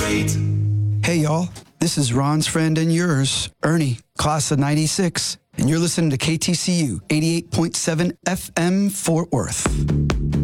great. Hey, y'all. This is Ron's friend and yours, Ernie, class of 96. And you're listening to KTCU 88.7 FM Fort Worth.